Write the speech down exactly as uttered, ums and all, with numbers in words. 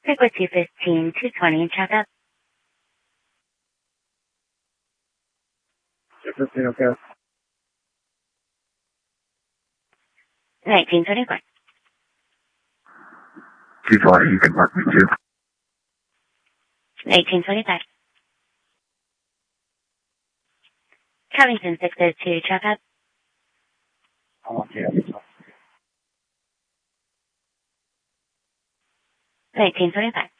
Pickwood two fifteen, two twenty, check up. two fifteen, okay. nineteen twenty-four. two twenty, you can mark me too. nineteen twenty-five. Covington six oh two, check up. Oh, yeah. nineteen twenty-five.